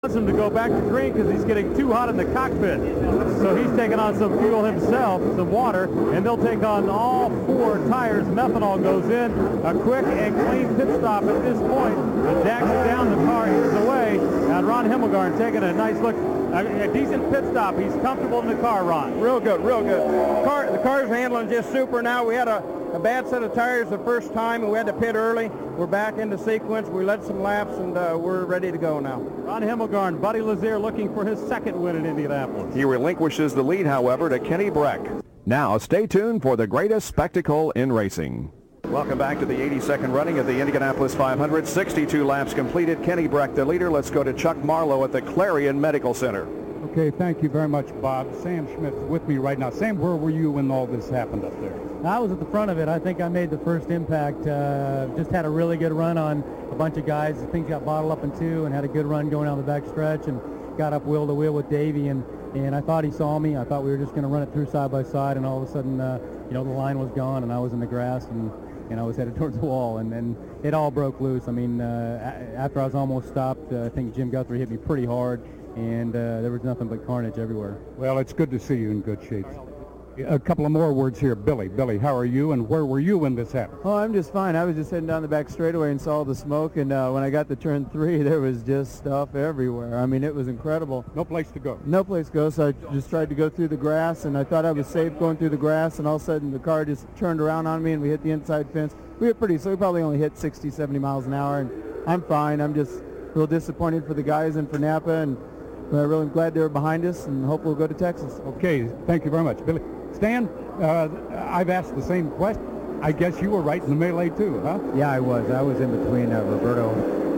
Wants him to go back to green because he's getting too hot in the cockpit. So he's taking on some fuel himself, some water, and they'll take on all 4 tires. Methanol goes in. A quick and clean pit stop at this point. And jacks it down. The car is away. And Ron Himmelgarn taking a nice look. A decent pit stop. He's comfortable in the car, Ron. Real good, real good. The car's handling just super now. We had a bad set of tires the first time, and we had to pit early. We're back into sequence. We led some laps, and we're ready to go now. Ron Himmelgarn, Buddy Lazier looking for his second win in Indianapolis. He relinquishes the lead, however, to Kenny Breck. Now, stay tuned for the greatest spectacle in racing. Welcome back to the 82nd running of the Indianapolis 500. 62 laps completed. Kenny Breck, the leader. Let's go to Chuck Marlowe at the Clarion Medical Center. Okay, thank you very much, Bob. Sam Schmidt's with me right now. Sam, where were you when all this happened up there? I was at the front of it. I think I made the first impact. Just had a really good run on a bunch of guys. Things got bottled up in 2 and had a good run going down the back stretch and got up wheel to wheel with Davey. And I thought he saw me. I thought we were just going to run it through side by side. And all of a sudden, the line was gone and I was in the grass and I was headed towards the wall. And then it all broke loose. I mean, after I was almost stopped, I think Jim Guthrie hit me pretty hard. And there was nothing but carnage everywhere. Well, it's good to see you in good shape. A couple of more words here. Billy, how are you, and where were you when this happened? Oh, I'm just fine. I was just heading down the back straightaway and saw the smoke, and when I got to turn 3, there was just stuff everywhere. I mean, it was incredible. No place to go. No place to go, so I just tried to go through the grass, and I thought I was safe going through the grass, and all of a sudden the car just turned around on me, and we hit the inside fence. We probably only hit 60, 70 miles an hour, and I'm fine. I'm just a little disappointed for the guys and for Napa, and I'm really glad they were behind us, and hope we'll go to Texas. Okay, thank you very much, Billy. Stan, I've asked the same question. I guess you were right in the melee too, huh? Yeah, I was. I was in between Roberto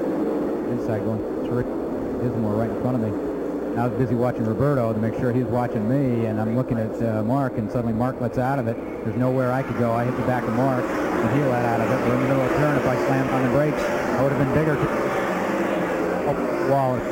inside going through. Dismore right in front of me. I was busy watching Roberto to make sure he was watching me, and I'm looking at Mark, and suddenly Mark lets out of it. There's nowhere I could go. I hit the back of Mark, and he let out of it. We're in the middle of a turn. If I slammed on the brakes, I would have been bigger. Oh, wow.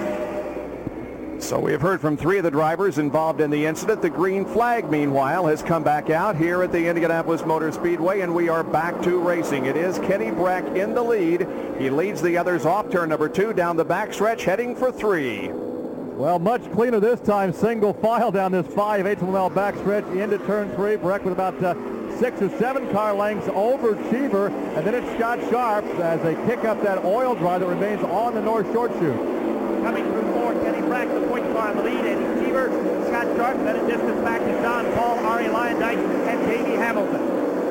So we have heard from 3 of the drivers involved in the incident. The green flag, meanwhile, has come back out here at the Indianapolis Motor Speedway, and we are back to racing. It is Kenny Breck in the lead. He leads the others off turn number 2 down the backstretch, heading for 3. Well, much cleaner this time. Single file down this 5/8 mile backstretch into turn 3. Breck with about 6 or 7 car lengths over Cheever, and then it's Scott Sharp as they kick up that oil dry that remains on the north short chute. Coming through 4, Kenny Breck, the point car in the lead, Eddie Cheever, Scott Sharp, then a distance back to John Paul, Ari Lyondike, and Davey Hamilton.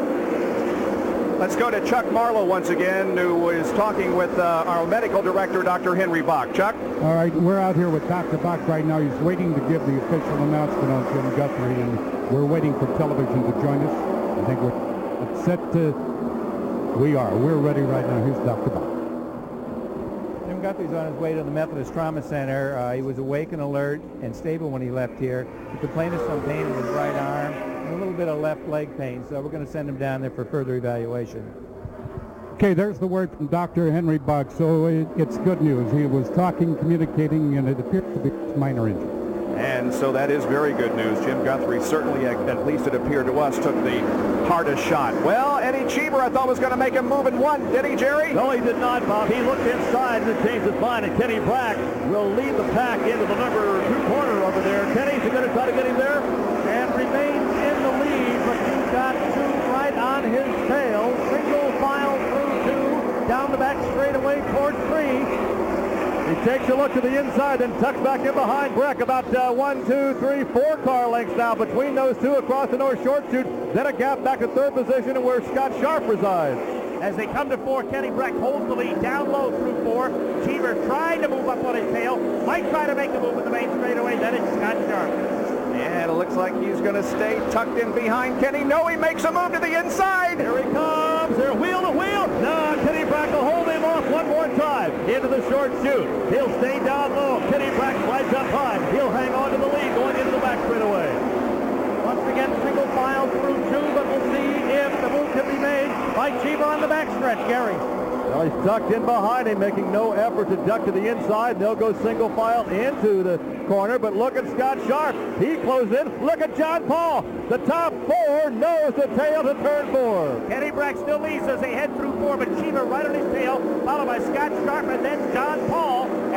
Let's go to Chuck Marlowe once again, who is talking with our medical director, Dr. Henry Bach. Chuck? All right, we're out here with Dr. Bach right now. He's waiting to give the official announcement on Jim Guthrie, and we're waiting for television to join us. I think we're set to... We're ready right now. Here's Dr. Bach. Jim Guthrie's on his way to the Methodist Trauma Center. He was awake and alert and stable when he left here. He complained of some pain in his right arm and a little bit of left leg pain, so we're going to send him down there for further evaluation. Okay, there's the word from Dr. Henry Bach, so it's good news. He was talking, communicating, and it appears to be a minor injury. And so that is very good news. Jim Guthrie certainly, at least it appeared to us, took the hardest shot. Well, Eddie Cheever, I thought, was going to make him move in 1. Did he, Jerry? No, he did not, Bob. He looked inside and changed his mind, and Kenny Breck will lead the pack into the number 2 corner over there. Kenny's going to try to get him there and remains in the lead, but he's got 2 right on his tail. Single file through 2, down the back straightaway towards 3. He takes a look to the inside, then tucks back in behind Breck. About 1, 2, 3, 4 car lengths now between those 2 across the north short chute. Then a gap back to 3rd position and where Scott Sharp resides. As they come to 4, Kenny Breck holds the lead down low through 4. Cheever trying to move up on his tail. Might try to make a move in the main straightaway. Then it's Scott Sharp. And it looks like he's going to stay tucked in behind Kenny. No, he makes a move to the inside. Here he comes. They're wheel to wheel. Now Kenny Breck will hold him off one more time into the short chute. He'll stay down low. Kenny Breck slides up high. He'll hang on to the lead going into the back straightaway. Once again, single file through 2, but we'll see if the move can be made by Cheever on the backstretch. Gary. Well, he's tucked in behind him, making no effort to duck to the inside. They'll go single file into the corner, but look at Scott Sharp. He closes in. Look at John Paul. The top 4 nose the tail to turn 4. Kenny Breck still leads as they head through 4, but Cheever right on his tail, followed by Scott Sharp and then John Paul.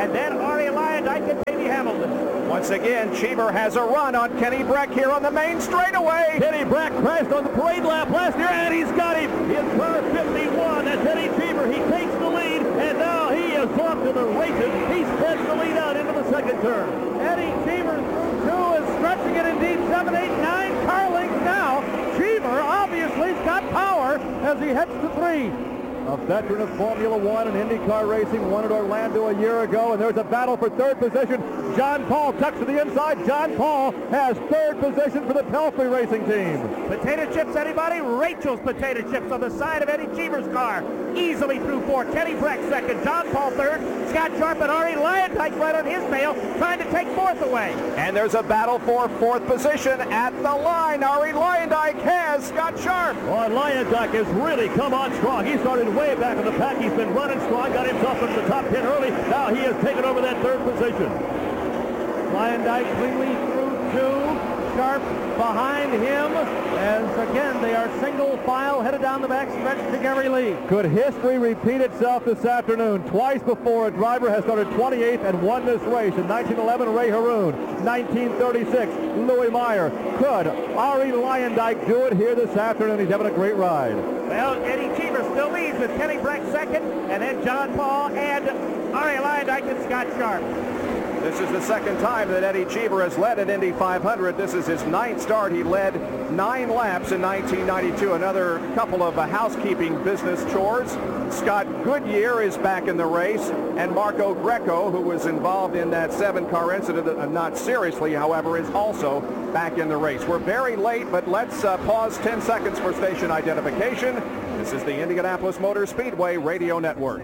and then Ari Lyondike and Davey Hamilton. Once again, Cheever has a run on Kenny Breck here on the main straightaway. Kenny Breck crashed on the parade lap last year, and he's got him. His car 51, that's Eddie Cheever. He takes the lead, and now he is off to the races. He spreads the lead out into the second turn. Eddie Cheever through 2 is stretching it indeed. 7, 8, 9 car lengths now. Cheever obviously has got power as he heads to 3. A veteran of Formula One and IndyCar racing, won at Orlando a year ago, and there's a battle for third position. John Paul tucks to the inside. John Paul has third position for the Pelfrey Racing Team. Potato chips, anybody? Rachel's potato chips on the side of Eddie Cheever's car. Easily through 4. Kenny Breck second. John Paul third. Scott Sharp and Ari Lyondike right on his tail, trying to take fourth away. And there's a battle for fourth position at the line. Ari Lyondike has Scott Sharp. Well, Lyondike has really come on strong. He started way back in the pack. He's been running strong, got himself into the top 10 early. Now he has taken over that third position. Lyondike cleanly through 2. Sharp behind him, as again they are single file headed down the back stretch to Gary Lee. Could history repeat itself this afternoon? Twice before, a driver has started 28th and won this race. In 1911, Ray Haroon. 1936, Louis Meyer. Could Ari Lyondike do it here this afternoon? He's having a great ride. Well, Eddie Cheever still leads with Kenny Breck second, and then John Paul and Ari Lyondike and Scott Sharp. This is the second time that Eddie Cheever has led an Indy 500. This is his 9th start. He led 9 laps in 1992. Another couple of housekeeping business chores. Scott Goodyear is back in the race, and Marco Greco, who was involved in that 7-car incident, not seriously, however, is also back in the race. We're very late, but let's pause 10 seconds for station identification. This is the Indianapolis Motor Speedway Radio Network.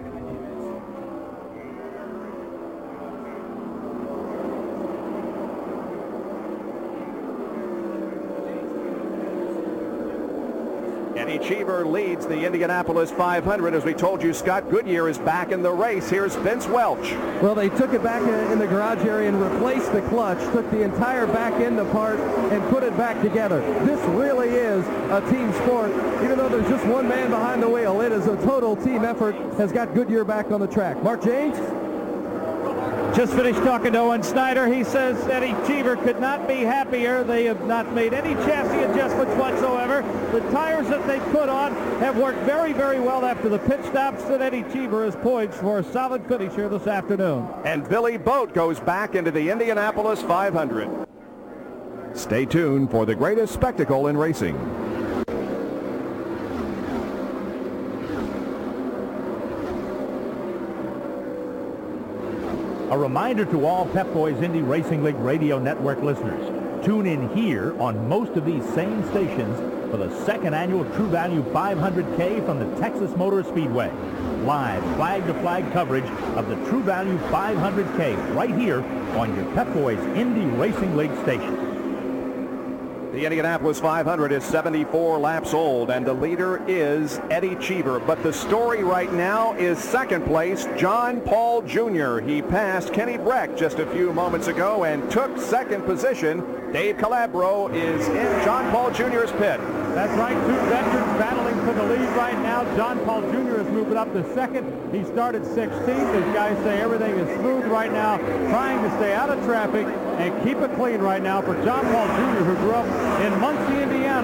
Eddie Cheever leads the Indianapolis 500. As we told you, Scott Goodyear is back in the race. Here's Vince Welch. Well, they took it back in the garage area and replaced the clutch, took the entire back end apart and put it back together. This really is a team sport. Even though there's just one man behind the wheel, it is a total team effort, has got Goodyear back on the track. Mark James? Just finished talking to Owen Snyder. He says Eddie Cheever could not be happier. They have not made any chassis adjustments whatsoever. The tires that they put on have worked very, very well after the pit stops, that Eddie Cheever is poised for a solid finish here this afternoon. And Billy Boat goes back into the Indianapolis 500. Stay tuned for the greatest spectacle in racing. A reminder to all Pep Boys Indy Racing League Radio Network listeners. Tune in here on most of these same stations for the second annual True Value 500K from the Texas Motor Speedway. Live flag-to-flag coverage of the True Value 500K right here on your Pep Boys Indy Racing League station. The Indianapolis 500 is 74 laps old, and the leader is Eddie Cheever. But the story right now is second place, John Paul Jr. He passed Kenny Breck just a few moments ago and took second position. Dave Calabro is in John Paul Jr.'s pit. That's right, 2 veterans battling for the lead right now. John Paul Jr. is moving up to second. He started 16th. As guys say, everything is smooth right now, trying to stay out of traffic and keep it clean right now for John Paul Jr., who grew up in Muncie, Indiana.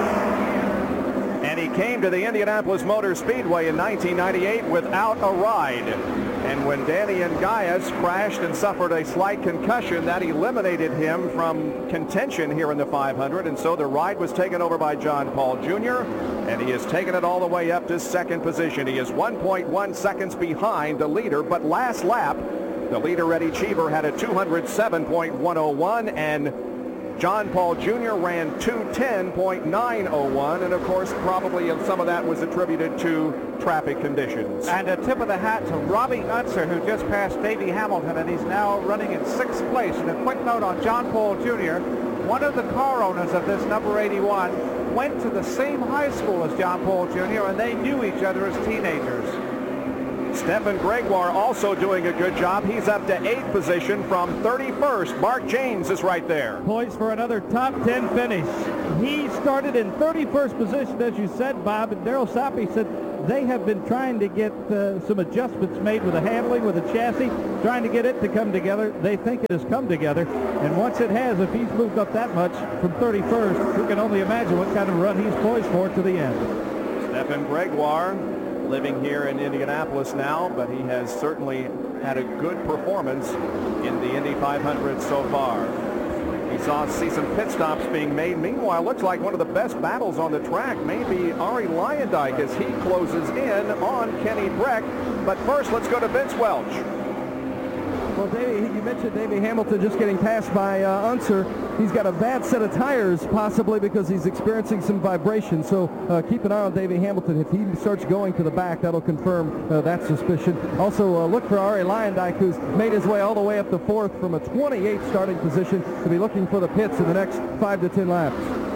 And he came to the Indianapolis Motor Speedway in 1998 without a ride. And when Danny Ngayes crashed and suffered a slight concussion, that eliminated him from contention here in the 500. And so the ride was taken over by John Paul Jr., and he has taken it all the way up to second position. He is 1.1 seconds behind the leader, but last lap, the leader, Eddie Cheever, had a 207.101, and John Paul Jr. ran 210.901, and of course probably some of that was attributed to traffic conditions. And a tip of the hat to Robbie Unser, who just passed Davey Hamilton, and he's now running in 6th place. And a quick note on John Paul Jr., one of the car owners of this number 81 went to the same high school as John Paul Jr., and they knew each other as teenagers. Stephen Gregoire also doing a good job. He's up to 8th position from 31st. Mark James is right there. Poised for another top 10 finish. He started in 31st position, as you said, Bob, and Darrell Sappy said they have been trying to get some adjustments made with the handling, with the chassis, trying to get it to come together. They think it has come together, and once it has, if he's moved up that much from 31st, we can only imagine what kind of run he's poised for to the end. Stephen Gregoire living here in Indianapolis now, but he has certainly had a good performance in the Indy 500 so far. We see some pit stops being made. Meanwhile, looks like one of the best battles on the track may be Arie Luyendyk as he closes in on Kenny Brack. But first, let's go to Vince Welch. Well, Davey, you mentioned Davey Hamilton just getting passed by Unser. He's got a bad set of tires, possibly because he's experiencing some vibration. So keep an eye on Davey Hamilton. If he starts going to the back, that'll confirm that suspicion. Also, look for Arie Luyendyk, who's made his way all the way up to 4th from a 28th starting position, to be looking for the pits in the next 5 to 10 laps.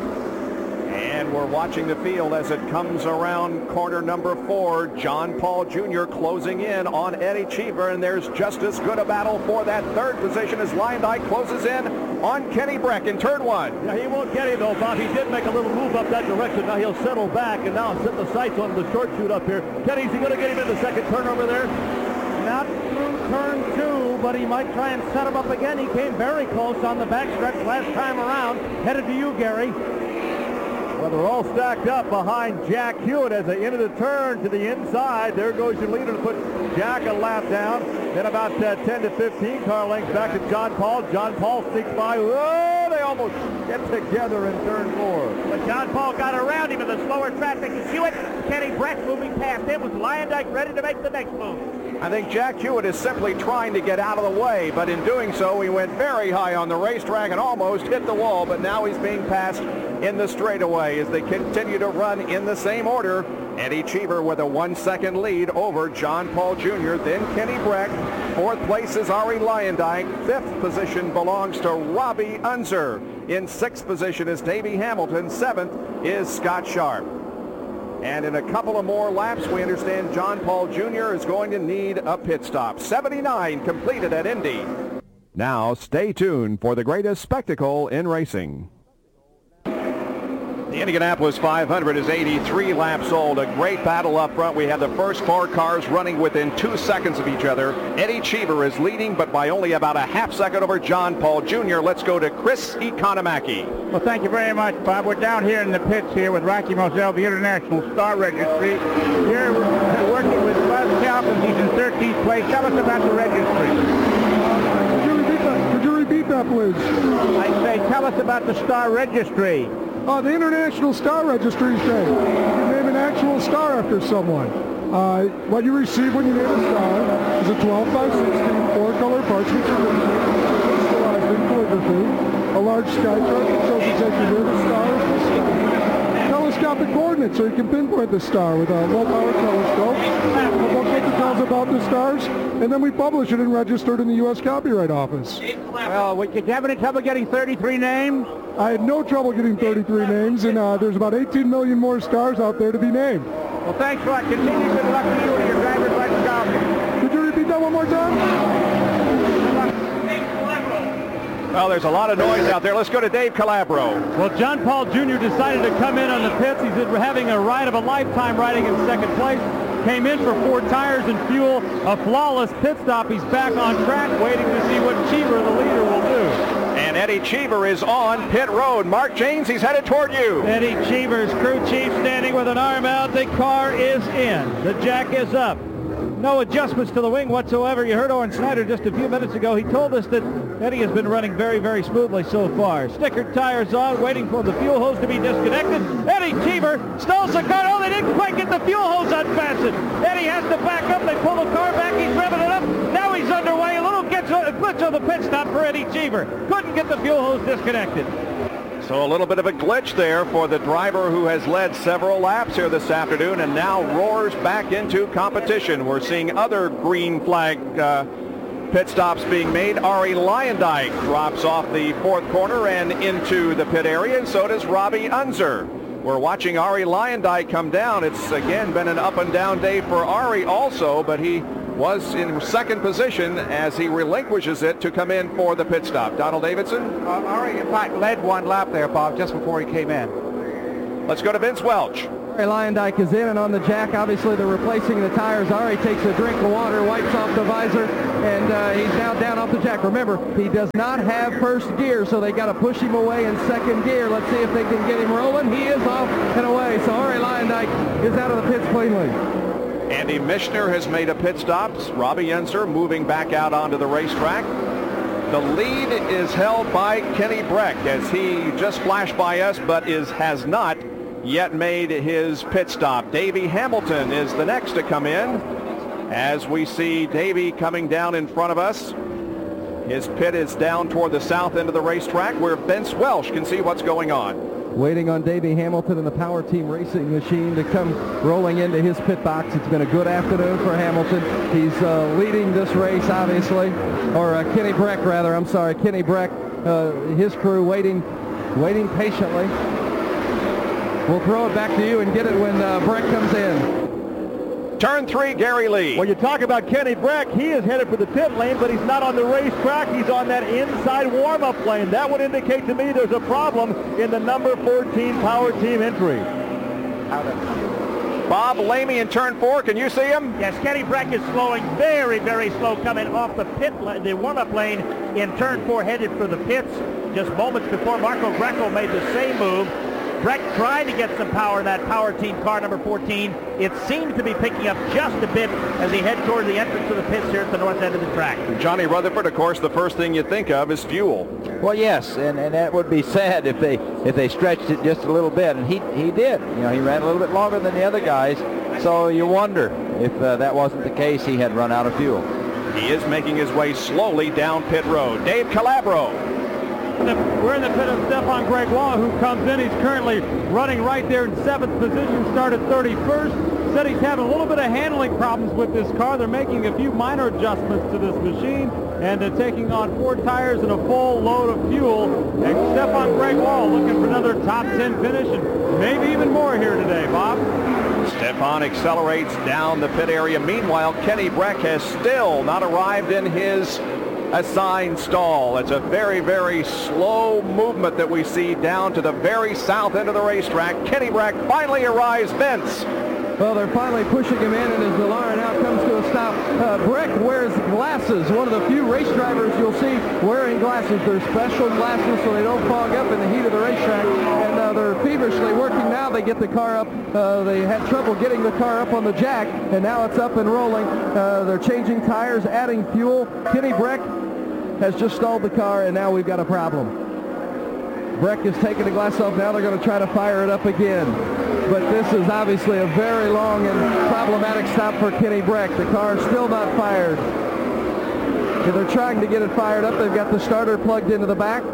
And we're watching the field as it comes around corner number 4. John Paul Jr. closing in on Eddie Cheever, and there's just as good a battle for that 3rd position as Luyendyk closes in on Kenny Brack in turn 1. Yeah, he won't get him though, Bob. He did make a little move up that direction. Now he'll settle back and now set the sights on the short shoot up here. Kenny's he going to get him in the 2nd turn over there? Not through turn 2, but he might try and set him up again. He came very close on the backstretch last time around. Headed to you, Gary. Well, they're all stacked up behind Jack Hewitt as they enter the turn to the inside. There goes your leader to put Jack a lap down. Then about 10 to 15 car lengths back to John Paul. John Paul sneaks by. Oh, they almost get together in turn 4. But John Paul got around him in the slower traffic. Hewitt, Kenny Brack moving past him with Luyendyk ready to make the next move. I think Jack Hewitt is simply trying to get out of the way, but in doing so, he went very high on the racetrack and almost hit the wall, but now he's being passed in the straightaway as they continue to run in the same order. Eddie Cheever with a 1-second lead over John Paul Jr., then Kenny Brack. 4th place is Arie Luyendyk. 5th position belongs to Robbie Unser. In 6th position is Davey Hamilton. 7th is Scott Sharp. And in a couple of more laps, we understand John Paul Jr. is going to need a pit stop. 79 completed at Indy. Now stay tuned for the greatest spectacle in racing. The Indianapolis 500 is 83 laps old. A great battle up front. We have the first 4 cars running within 2 seconds of each other. Eddie Cheever is leading, but by only about a half second over John Paul Jr. Let's go to Chris Economaki. Well, thank you very much, Bob. We're down here in the pits here with Rocky Moselle, the International Star Registry. Here we're working with Buzz Calkins. He's in 13th place. Tell us about the registry. Could you repeat that, please? I say, tell us about the Star Registry. The International Star Registry says you name an actual star after someone. What you receive when you name a star is a 12x16 4-color parchment specialized in calligraphy, a large sky chart that shows exactly where the star is, telescopic coordinates so you can pinpoint the star with a low-power telescope, a booklet that tells about the stars, and then we publish it and register it in the U.S. Copyright Office. Well, did you have any trouble getting 33 names? I had no trouble getting 33 names, and there's about 18 million more stars out there to be named. Well, thanks a lot. Continue good luck to you and your driver's license job. Could you repeat that one more time? Well, there's a lot of noise out there. Let's go to Dave Calabro. Well, John Paul Jr. decided to come in on the pits. He's having a ride of a lifetime riding in 2nd place. Came in for 4 tires and fuel. A flawless pit stop. He's back on track waiting to see what Cheever, the leader, will do. And Eddie Cheever is on pit road. Mark James, he's headed toward you. Eddie Cheever's crew chief standing with an arm out. The car is in. The jack is up. No adjustments to the wing whatsoever. You heard Owen Snyder just a few minutes ago. He told us that Eddie has been running very, very smoothly so far. Stickered tires on, waiting for the fuel hose to be disconnected. Eddie Cheever stalls the car. Oh, they didn't quite get the fuel hose unfastened. Eddie has to back up. They pull the car back. He's revving it up. Now he's underway. A little glitch on the pit stop for Eddie Cheever. Couldn't get the fuel hose disconnected. So a little bit of a glitch there for the driver who has led several laps here this afternoon and now roars back into competition. We're seeing other green flag pit stops being made. Arie Luyendyk drops off the 4th corner and into the pit area, and so does Robbie Unser. We're watching Arie Luyendyk come down. It's again been an up and down day for Arie also, but he was in 2nd position as he relinquishes it to come in for the pit stop. Donald Davidson? Arie, in fact, led 1 lap there, Bob, just before he came in. Let's go to Vince Welch. Ari Leyendijk is in and on the jack. Obviously, they're replacing the tires. Ari takes a drink of water, wipes off the visor, and he's now down off the jack. Remember, he does not have first gear, so they got to push him away in second gear. Let's see if they can get him rolling. He is off and away, so Ari Leyendijk is out of the pits cleanly. Andy Michener has made a pit stop. Robbie Yenser moving back out onto the racetrack. The lead is held by Kenny Breck as he just flashed by us, but has not yet made his pit stop. Davey Hamilton is the next to come in. As we see Davey coming down in front of us. His pit is down toward the south end of the racetrack where Vince Welsh can see what's going on. Waiting on Davey Hamilton and the Power Team Racing Machine to come rolling into his pit box. It's been a good afternoon for Hamilton. He's leading this race, obviously, or Kenny Breck, rather. I'm sorry, Kenny Breck. His crew waiting patiently. We'll throw it back to you and get it when Breck comes in. Turn 3, Gary Lee. When you talk about Kenny Breck, he is headed for the pit lane, but he's not on the racetrack. He's on that inside warm-up lane. That would indicate to me there's a problem in the number 14 Power Team entry. Bob Lamey in turn 4. Can you see him? Yes, Kenny Breck is slowing very, very slow coming off the the warm-up lane in turn 4, headed for the pits. Just moments before, Marco Greco made the same move. Breck trying to get some power in that Power Team car, number 14. It seems to be picking up just a bit as he heads toward the entrance of the pits here at the north end of the track. Johnny Rutherford, of course, the first thing you think of is fuel. Well, yes, and that would be sad if they stretched it just a little bit, and he did. You know, he ran a little bit longer than the other guys, so you wonder if that wasn't the case, he had run out of fuel. He is making his way slowly down pit road. Dave Calabro. We're in the pit of Stefan Gregoire, who comes in. He's currently running right there in 7th position, started 31st. Said he's having a little bit of handling problems with this car. They're making a few minor adjustments to this machine, and they're taking on 4 tires and a full load of fuel. And Stefan Gregoire looking for another top 10 finish, and maybe even more here today, Bob. Stefan accelerates down the pit area. Meanwhile, Kenny Breck has still not arrived in his assigned stall. It's a very, very slow movement that we see down to the very south end of the racetrack. Kenny Breck finally arrives. Vince. Well, they're finally pushing him in, and as the line out comes to a stop, Breck wears glasses. One of the few race drivers you'll see wearing glasses. They're special glasses so they don't fog up in the heat of the racetrack, and they're feverishly working now. They get the car up. They had trouble getting the car up on the jack, and now it's up and rolling. They're changing tires, adding fuel. Kenny Breck has just stalled the car, and now we've got a problem. Breck is taking the glass off. Now they're going to try to fire it up again. But this is obviously a very long and problematic stop for Kenny Breck. The car is still not fired. They're trying to get it fired up. They've got the starter plugged into the back.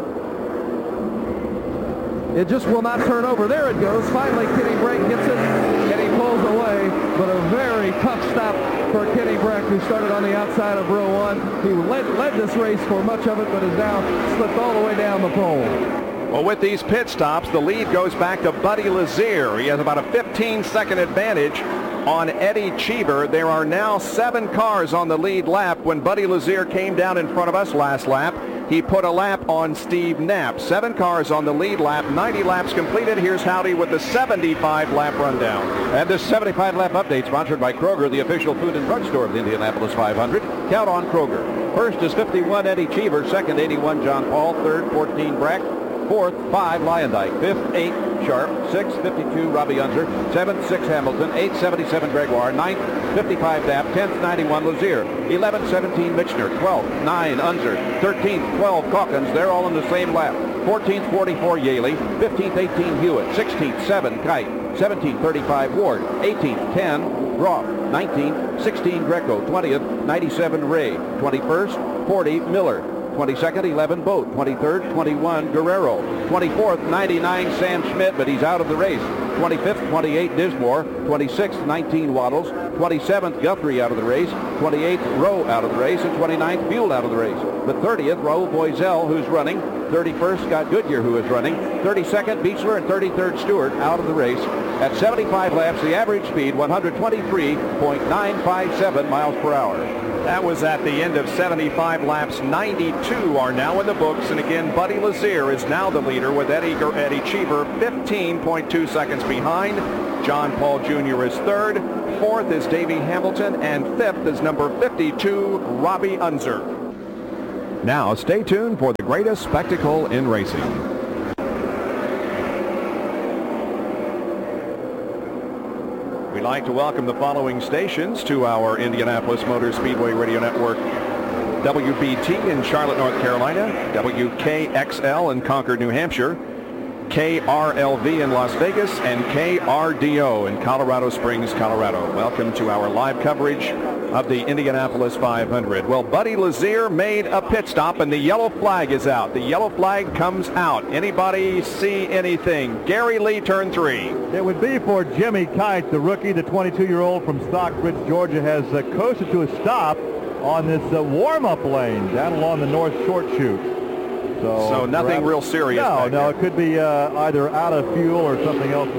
It just will not turn over. There it goes. Finally, Kenny Breck gets it, and he pulls away. But a very tough stop for Kenny Breck, who started on the outside of row 1. He led this race for much of it, but has now slipped all the way down the pole. Well, with these pit stops, the lead goes back to Buddy Lazier. He has about a 15-second advantage on Eddie Cheever. There are now 7 cars on the lead lap. When Buddy Lazier came down in front of us last lap, he put a lap on Steve Knapp. 7 cars on the lead lap, 90 laps completed. Here's Howdy with the 75-lap rundown. And this 75-lap update sponsored by Kroger, the official food and drug store of the Indianapolis 500. Count on Kroger. First is 51 Eddie Cheever, second 81 John Paul, third 14 Breck, fourth 5 Leyendijk, fifth 8 Sharp, 6th 52 Robbie Unser, 7th 6 Hamilton, 8th 77 Gregoire, 9th 55 Knapp, 10th 91 Lazier, 11th 17 Michener, 12th 9 Unser, 13th 12 Calkins. They're all in the same lap. 14th 44 Yaley, 15th 18 Hewitt, 16th 7 Kite, 17th 35 Ward, 18th 10 Groff, 19th 16 Greco, 20th 97 Ray, 21st 40 Miller, 22nd, 11 Boat, 23rd, 21 Guerrero, 24th, 99 Sam Schmidt, but he's out of the race. 25th, 28 Dismore, 26th, 19 Waddles, 27th Guthrie out of the race, 28th Rowe out of the race, and 29th Buell out of the race. The 30th, Raul Boisel, who's running. 31st, Scott Goodyear, who is running. 32nd, Beechler, and 33rd, Stewart out of the race. At 75 laps, the average speed, 123.957 miles per hour. That was at the end of 75 laps. 92 are now in the books. And again, Buddy Lazier is now the leader with Eddie Cheever 15.2 seconds behind. John Paul Jr. is third. Fourth is Davey Hamilton. And fifth is number 52, Robbie Unser. Now stay tuned for the greatest spectacle in racing. We'd like to welcome the following stations to our Indianapolis Motor Speedway Radio Network. WBT in Charlotte, North Carolina, WKXL in Concord, New Hampshire, KRLV in Las Vegas, and KRDO in Colorado Springs, Colorado. Welcome to our live coverage of the Indianapolis 500. Well, Buddy Lazier made a pit stop and the yellow flag is out. The yellow flag comes out. Anybody see anything? Gary Lee, turn 3. It would be for Jimmy Kite, the rookie, the 22-year-old from Stockbridge, Georgia, has coasted to a stop on this warm-up lane down along the north short chute. So nothing real serious. No, it could be either out of fuel or something else.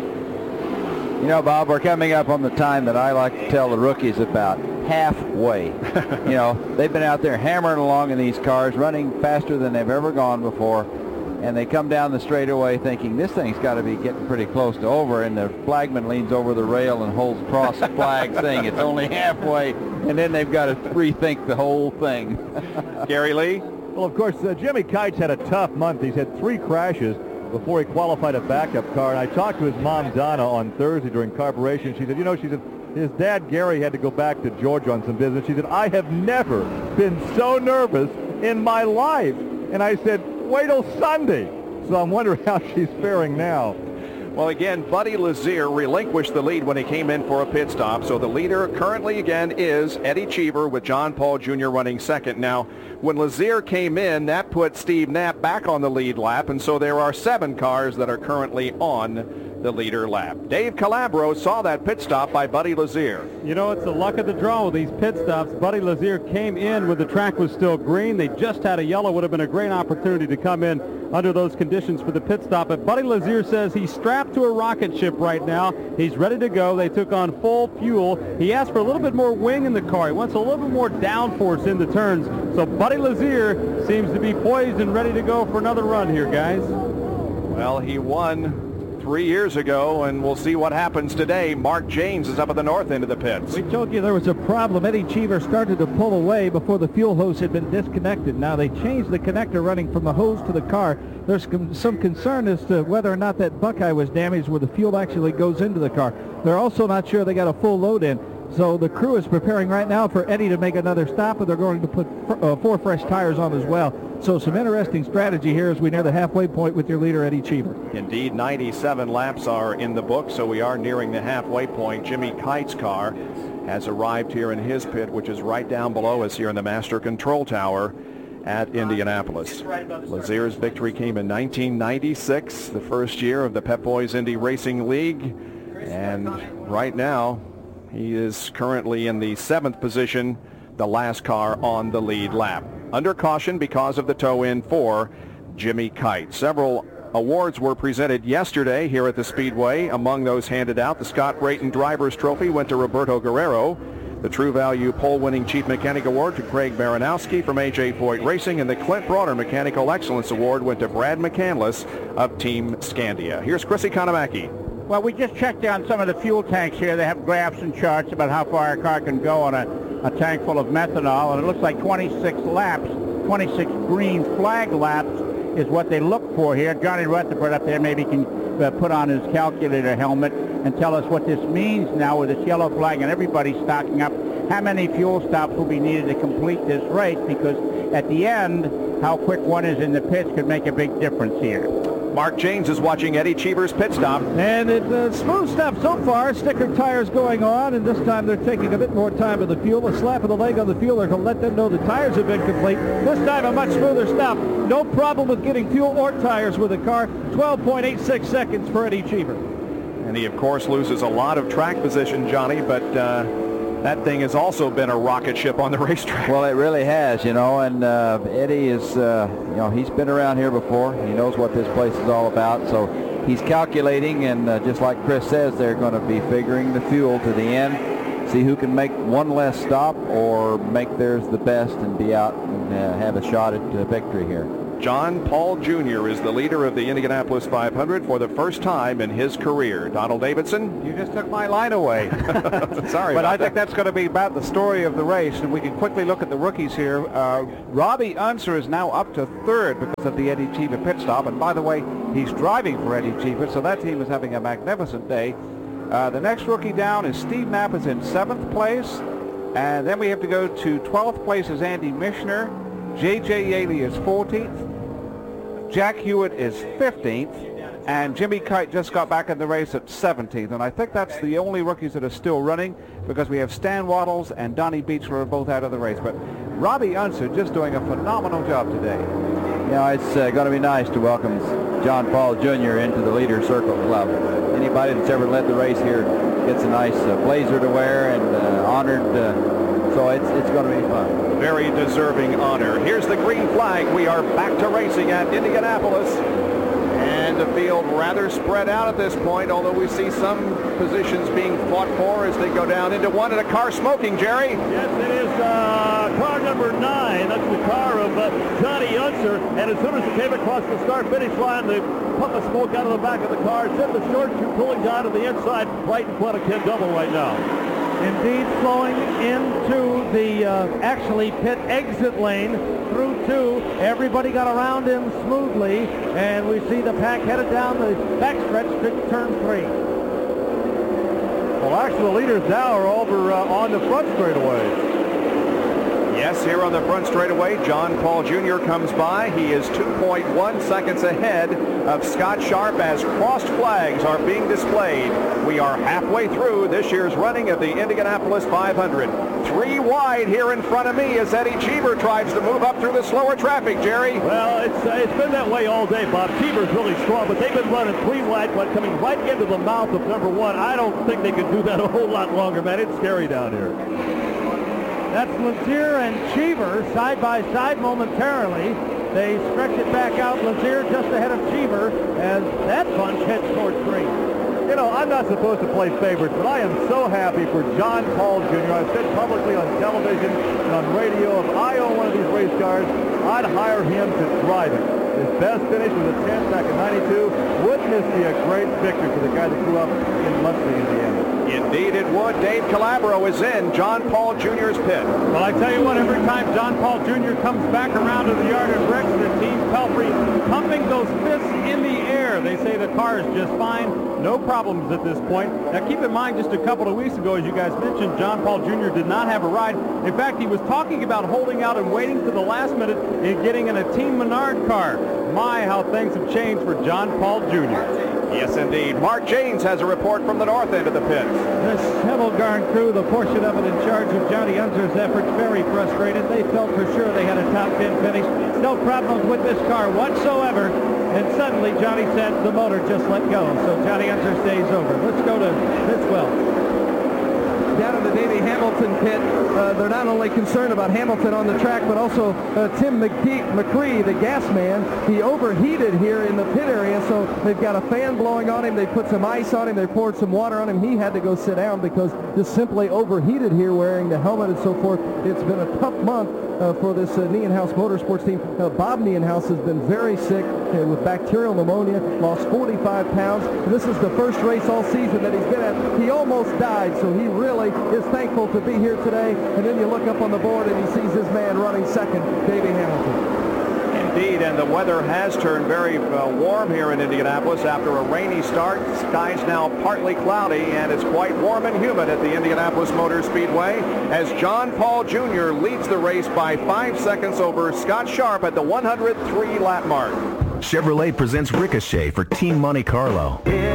You know, Bob, we're coming up on the time that I like to tell the rookies about. Halfway. You know, they've been out there hammering along in these cars, running faster than they've ever gone before, and they come down the straightaway thinking this thing's got to be getting pretty close to over, and the flagman leans over the rail and holds across the flag saying it's only halfway, and then they've got to rethink the whole thing. Gary Lee? Well, of course, Jimmy Kite's had a tough month. He's had 3 crashes before he qualified a backup car, and I talked to his mom, Donna, on Thursday during carburation. She said, you know, his dad, Gary, had to go back to Georgia on some business. She said, I have never been so nervous in my life. And I said, wait till Sunday. So I'm wondering how she's faring now. Well, again, Buddy Lazier relinquished the lead when he came in for a pit stop. So the leader currently, again, is Eddie Cheever with John Paul Jr. running second. Now, when Lazier came in, that put Steve Knapp back on the lead lap. And so there are 7 cars that are currently on the leader lap. Dave Calabro saw that pit stop by Buddy Lazier. You know, it's the luck of the draw with these pit stops. Buddy Lazier came in when the track was still green. They just had a yellow. Would have been a great opportunity to come in under those conditions for the pit stop. But Buddy Lazier says he's strapped to a rocket ship right now. He's ready to go. They took on full fuel. He asked for a little bit more wing in the car. He wants a little bit more downforce in the turns. So Buddy Lazier seems to be poised and ready to go for another run here, guys. Well, he won 3 years ago, and we'll see what happens today. Mark James is up at the north end of the pits. We told you there was a problem. Eddie Cheever started to pull away before the fuel hose had been disconnected. Now they changed the connector running from the hose to the car. There's some concern as to whether or not that Buckeye was damaged where the fuel actually goes into the car. They're also not sure they got a full load in. So the crew is preparing right now for Eddie to make another stop, and they're going to put 4 fresh tires on as well. So some interesting strategy here as we near the halfway point with your leader, Eddie Cheever. Indeed, 97 laps are in the book, so we are nearing the halfway point. Jimmy Kite's car has arrived here in his pit, which is right down below us here in the Master Control Tower at Indianapolis. Lazier's victory came in 1996, the first year of the Pep Boys Indy Racing League, and right now he is currently in the 7th position, the last car on the lead lap. Under caution because of the tow-in for Jimmy Kite. Several awards were presented yesterday here at the Speedway. Among those handed out, the Scott Brayton Drivers Trophy went to Roberto Guerrero. The True Value Pole-winning Chief Mechanic Award to Craig Baranowski from A.J. Foyt Racing, and the Clint Broader Mechanical Excellence Award went to Brad McCandless of Team Scandia. Here's Chrissy Konamaki. Well, we just checked on some of the fuel tanks here. They have graphs and charts about how far a car can go on a tank full of methanol, and it looks like 26 laps, 26 green flag laps is what they look for here. Johnny Rutherford up there maybe can put on his calculator helmet and tell us what this means now with this yellow flag and everybody stocking up. How many fuel stops will be needed to complete this race? Because at the end, how quick one is in the pits could make a big difference here. Mark James is watching Eddie Cheever's pit stop. And it's smooth stuff so far. Sticker tires going on, and this time they're taking a bit more time with the fuel. A slap of the leg on the fuel to let them know the tires have been complete. This time a much smoother stop. No problem with getting fuel or tires with the car. 12.86 seconds for Eddie Cheever. And he, of course, loses a lot of track position, Johnny, but that thing has also been a rocket ship on the racetrack. Well, it really has, you know, and Eddie is, you know, he's been around here before. He knows what this place is all about, so he's calculating, and just like Chris says, they're going to be figuring the fuel to the end. see who can make one less stop or make theirs the best and be out and have a shot at victory here. John Paul Jr. is the leader of the Indianapolis 500 for the first time in his career. Donald Davidson? You just took my line away. Sorry But I that. think that's going to be about the story of the race, and we can quickly look at the rookies here. Robbie Unser is now up to third because of the Eddie Cheever pit stop, and by the way, he's driving for Eddie Cheever, so that team is having a magnificent day. The next rookie down is Steve Knapp is in 7th place, and then we have to go to 12th place is Andy Mishner. J.J. Yaley is 14th. Jack Hewitt is 15th, and Jimmy Kite just got back in the race at 17th, and I think that's the only rookies that are still running because we have Stan Wattles and Donnie Beechler are both out of the race. But Robbie Unser just doing a phenomenal job today. Yeah, it's going to be nice to welcome John Paul Jr. into the Leader Circle Club. Anybody that's ever led the race here gets a nice blazer to wear and honored, so it's going to be fun. Very deserving honor. Here's the green flag. We are back to racing at Indianapolis. And the field rather spread out at this point, although we see some positions being fought for as they go down into one, and a car smoking, Jerry. Yes, it is car number 9. That's the car of Johnny Unser. And as soon as it came across the start-finish line, the puff of smoke out of the back of the car. Sent the short two pulling down to the inside right in front of Ken Double right now. Indeed, flowing into the actually pit exit lane through 2. Everybody got around him smoothly, and we see the pack headed down the backstretch to turn 3. Well, actually, the leaders now are over on the front straightaway. Yes, here on the front straightaway, John Paul Jr. comes by. He is 2.1 seconds ahead of Scott Sharp as crossed flags are being displayed. We are halfway through this year's running of the Indianapolis 500. 3 wide here in front of me as Eddie Cheever tries to move up through the slower traffic, Jerry. Well, it's been that way all day, Bob. Cheever's really strong, but they've been running 3 wide, but coming right into the mouth of number 1. I don't think they could do that a whole lot longer, man. It's scary down here. That's Lazier and Cheever side by side momentarily. They stretch it back out. Lazier just ahead of Cheever as that bunch heads toward 3. You know, I'm not supposed to play favorites, but I am so happy for John Paul Jr. I've said publicly on television and on radio, if I own one of these race cars, I'd hire him to drive it. His best finish was a 10th back in '92. Wouldn't this be a great victory for the guy that grew up in Muncie, Indiana? Indeed it would. Dave Calabro is in John Paul Jr.'s pit. Well, I tell you what, every time John Paul Jr. comes back around to the yard of bricks, the team Pelfrey pumping those fists in the air. They say the car is just fine. No problems at this point. Now, keep in mind, just a couple of weeks ago, as you guys mentioned, John Paul Jr. did not have a ride. In fact, he was talking about holding out and waiting to the last minute and getting in a Team Menard car. My, how things have changed for John Paul Jr. Yes, indeed. Mark James has a report from the north end of the pits. This Hemmelgarn crew, the portion of it in charge of Johnny Unser's efforts, very frustrated. They felt for sure they had a top 10 finish. No problems with this car whatsoever. And suddenly Johnny said the motor just let go. So Johnny Unser stays over. Let's go to Fitzwell. Down in the Davey Hamilton pit, they're not only concerned about Hamilton on the track, but also Tim McCree, the gas man. He overheated here in the pit area, so they've got a fan blowing on him. They put some ice on him. They poured some water on him. He had to go sit down because just simply overheated here wearing the helmet and so forth. It's been a tough month for this Nienhaus Motorsports team. Bob Nienhaus has been very sick with bacterial pneumonia, lost 45 pounds. This is the first race all season that he's been at. He almost died, so he really is thankful to be here today. And then you look up on the board and he sees his man running second, Davey Hamilton. Indeed, and the weather has turned very warm here in Indianapolis after a rainy start. Skies now partly cloudy, and it's quite warm and humid at the Indianapolis Motor Speedway as John Paul Jr. leads the race by 5 seconds over Scott Sharp at the 103 lap mark. Chevrolet presents Ricochet for Team Monte Carlo.